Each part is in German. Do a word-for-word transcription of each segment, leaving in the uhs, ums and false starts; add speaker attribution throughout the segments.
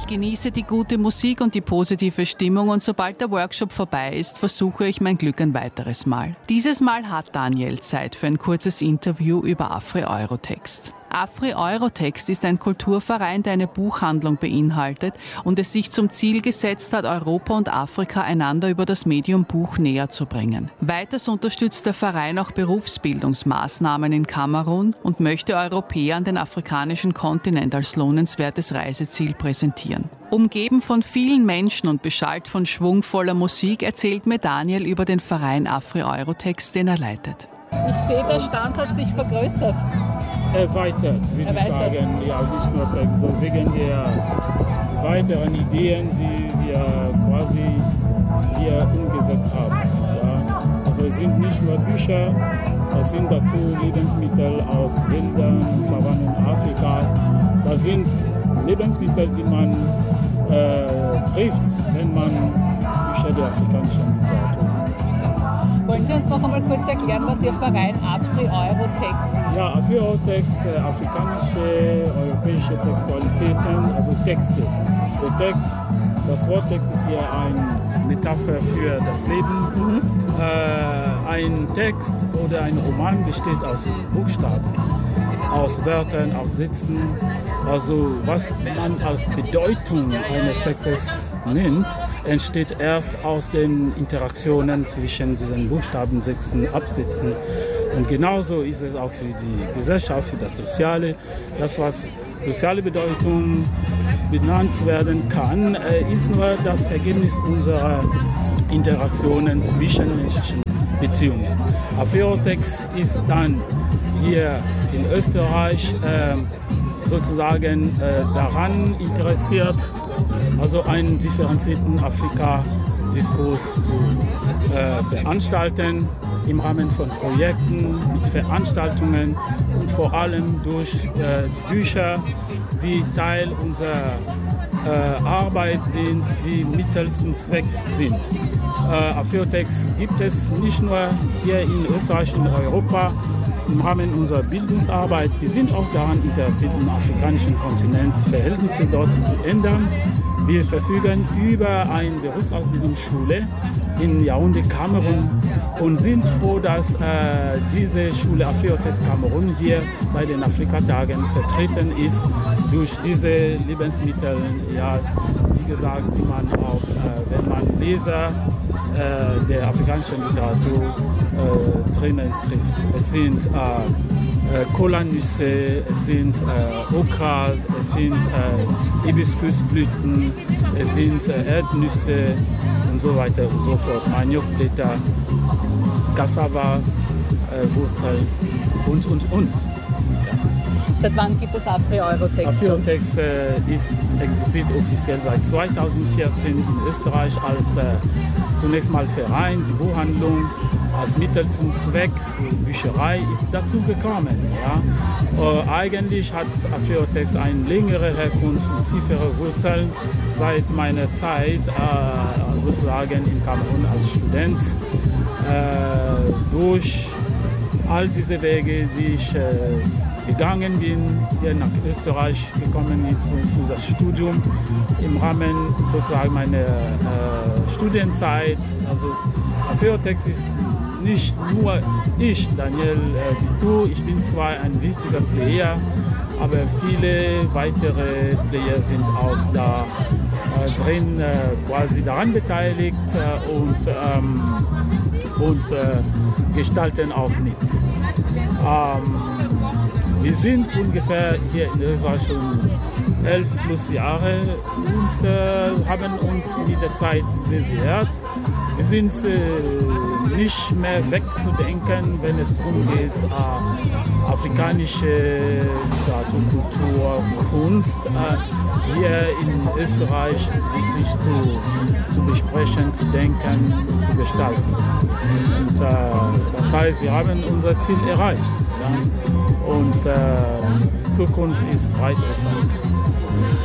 Speaker 1: genieße die gute Musik und die positive Stimmung und sobald der Workshop vorbei ist, versuche ich mein Glück ein weiteres Mal. Dieses Mal hat Daniel Zeit für ein kurzes Interview über Afri-Eurotext. Afri-Eurotext ist ein Kulturverein, der eine Buchhandlung beinhaltet und es sich zum Ziel gesetzt hat, Europa und Afrika einander über das Medium Buch näher zu bringen. Weiters unterstützt der Verein auch Berufsbildungsmaßnahmen in Kamerun und möchte Europäern den afrikanischen Kontinent als lohnenswertes Reiseziel präsentieren. Umgeben von vielen Menschen und beschallt von schwungvoller Musik erzählt mir Daniel über den Verein Afri-Eurotext, den er leitet.
Speaker 2: Ich sehe, der Stand hat sich vergrößert.
Speaker 3: Erweitert, würde ich sagen. Ja, nicht nur so wegen der weiteren Ideen, die wir quasi hier umgesetzt haben. Ja. Also es sind nicht nur Bücher, es sind dazu Lebensmittel aus Wäldern, Savannen Afrikas. Das sind Lebensmittel, die man äh, trifft, wenn man Bücher der afrikanischen Literatur liest.
Speaker 2: Wollen Sie uns noch einmal kurz erklären, was Ihr Verein Afri-Eurotext ist?
Speaker 3: Ja, Afri-Eurotext, äh, afrikanische, europäische Textualitäten, also Texte. Der Text, das Wort Text ist hier eine Metapher für das Leben. Mhm. Äh, ein Text oder ein Roman besteht aus Buchstaben, aus Wörtern, aus Sätzen. Also was man als Bedeutung eines Textes nennt, entsteht erst aus den Interaktionen zwischen diesen Buchstaben, Sätzen, Absätzen. Und genauso ist es auch für die Gesellschaft, für das Soziale. Das, was soziale Bedeutung benannt werden kann, ist nur das Ergebnis unserer Interaktionen zwischen menschlichen Beziehungen. Afri-Eurotext ist dann hier in Österreich äh, sozusagen äh, daran interessiert, also einen differenzierten Afrika-Diskurs zu äh, veranstalten, im Rahmen von Projekten, mit Veranstaltungen und vor allem durch äh, Bücher, die Teil unserer äh, Arbeit sind, die Mittel zum Zweck sind. Äh, Afri-Eurotext gibt es nicht nur hier in Österreich und Europa, im Rahmen unserer Bildungsarbeit. Wir sind auch daran interessiert, im afrikanischen Kontinent Verhältnisse dort zu ändern. Wir verfügen über eine Berufsausbildungsschule in Yaoundé, Kamerun und sind froh, dass äh, diese Schule Afri-Eurotext Kamerun hier bei den Afrikatagen vertreten ist durch diese Lebensmittel, ja, wie gesagt, die man auch, äh, wenn man Leser äh, der afrikanischen Literatur äh, drinnen trifft. Es sind äh, äh, Kolanüsse, es sind äh, Okras, es sind äh, Hibiskusblüten, es sind äh, Erdnüsse und so weiter und so fort. Maniokblätter, Cassava, äh, Wurzeln und, und, und.
Speaker 2: Seit wann gibt es Afri-Eurotext?
Speaker 3: Afri-Eurotext äh, ist, existiert offiziell seit zweitausendvierzehn in Österreich als äh, zunächst mal Verein, die Buchhandlung als Mittel zum Zweck, die Bücherei ist dazu gekommen. Ja. Äh, eigentlich hat Afri-Eurotext eine längere Herkunft und tiefere Wurzeln seit meiner Zeit äh, sozusagen in Kamerun als Student. Äh, durch all diese Wege, die ich äh, gegangen bin, hier nach Österreich gekommen bin zu, für das Studium im Rahmen sozusagen meiner äh, Studienzeit. Also Afri-Eurotext ist nicht nur ich, Daniel äh, Bitou, ich bin zwar ein wichtiger Player, aber viele weitere Player sind auch da äh, drin, äh, quasi daran beteiligt äh, und, ähm, und äh, gestalten auch mit. Ähm, Wir sind ungefähr hier in Österreich schon elf plus Jahre und äh, haben uns mit der Zeit bewährt. Wir sind äh, nicht mehr wegzudenken, wenn es darum geht, äh, afrikanische Literatur, Kultur, Kunst äh, hier in Österreich wirklich zu, zu besprechen, zu denken, zu gestalten. Und äh, das heißt, wir haben unser Ziel erreicht. Ja? Und äh, die Zukunft ist breit offen.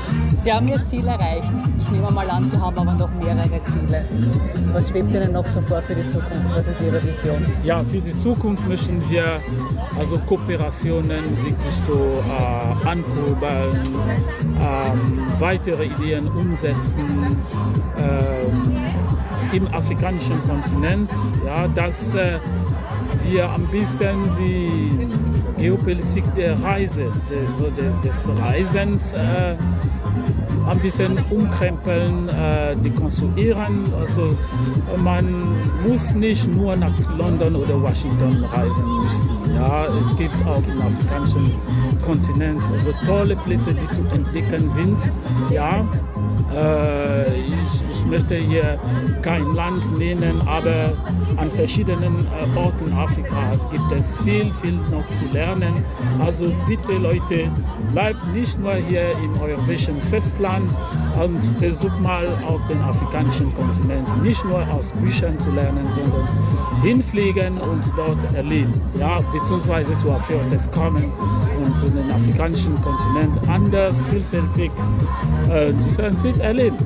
Speaker 2: Sie haben Ihr Ziel erreicht. Ich nehme mal an, Sie haben aber noch mehrere Ziele. Was schwebt Ihnen noch so vor für die Zukunft? Was ist Ihre Vision?
Speaker 3: Ja, für die Zukunft möchten wir also Kooperationen wirklich so äh, ankurbeln, ähm, weitere Ideen umsetzen ähm, im afrikanischen Kontinent, ja, dass äh, wir ein bisschen die Geopolitik der Reise, der, so der, des Reisens äh, ein bisschen umkrempeln, äh, dekonstruieren. Also man muss nicht nur nach London oder Washington reisen müssen. Ja, es gibt auch im afrikanischen Kontinent also tolle Plätze, die zu entdecken sind. Ja, äh, ich, ich möchte hier kein Land nennen, aber an verschiedenen äh, Orten Afrikas gibt es viel, viel noch zu lernen. Also bitte Leute, bleibt nicht nur hier im europäischen Festland und versucht mal auf den afrikanischen Kontinent nicht nur aus Büchern zu lernen, sondern hinfliegen und dort erleben. Ja, beziehungsweise zu Afrikas kommen und den afrikanischen Kontinent anders, vielfältig, äh, differenziert erleben.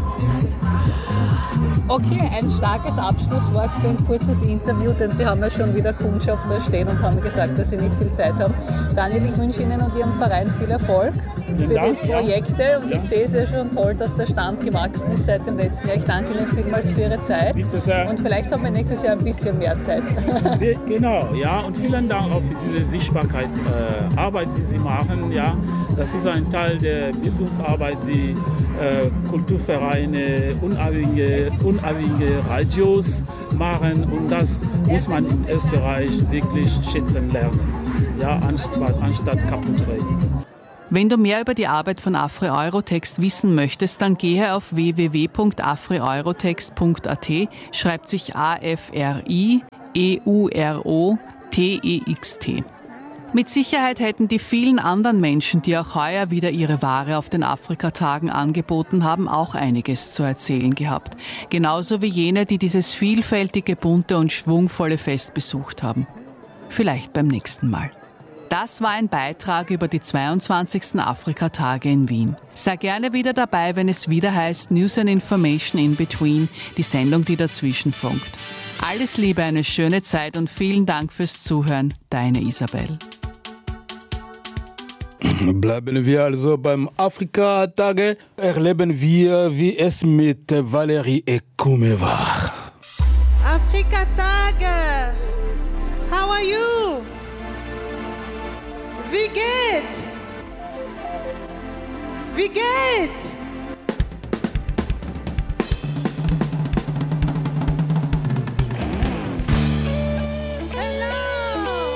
Speaker 2: Okay, ein starkes Abschlusswort für ein kurzes Interview, denn Sie haben ja schon wieder Kundschaft da stehen und haben gesagt, dass Sie nicht viel Zeit haben. Daniel, ich wünsche Ihnen und Ihrem Verein viel Erfolg für
Speaker 3: Dank,
Speaker 2: die Projekte
Speaker 3: ja.
Speaker 2: und
Speaker 3: Ja.
Speaker 2: ich sehe es ja schon toll, dass der Stand gewachsen ist seit dem letzten Jahr. Ich danke Ihnen vielmals für Ihre Zeit.
Speaker 3: Bitte sehr.
Speaker 2: Und vielleicht haben wir nächstes Jahr ein bisschen mehr Zeit.
Speaker 3: Genau, ja, und vielen Dank auch für diese Sichtbarkeitsarbeit, äh, die Sie machen. Ja. Das ist ein Teil der Bildungsarbeit, die äh, Kulturvereine, unabhängige, unabhängige Radios machen, und das muss man in Österreich wirklich schätzen lernen, ja, anstatt, anstatt kaputt reden.
Speaker 1: Wenn du mehr über die Arbeit von AfriEurotext wissen möchtest, dann gehe auf w w w punkt afrieurotext punkt a t, schreibt sich A F R I E U R O T E X T. Mit Sicherheit hätten die vielen anderen Menschen, die auch heuer wieder ihre Ware auf den Afrikatagen angeboten haben, auch einiges zu erzählen gehabt. Genauso wie jene, die dieses vielfältige, bunte und schwungvolle Fest besucht haben. Vielleicht beim nächsten Mal. Das war ein Beitrag über die zweiundzwanzigsten Afrikatage in Wien. Sei gerne wieder dabei, wenn es wieder heißt News and Information in Between, die Sendung, die dazwischen funkt. Alles Liebe, eine schöne Zeit und vielen Dank fürs Zuhören. Deine Isabel.
Speaker 4: Bleiben wir also beim Afrika-Tage. Erleben wir, wie es mit Valérie Ekume war.
Speaker 5: Afrika-Tage! How are you? Wie geht's? Wie geht's?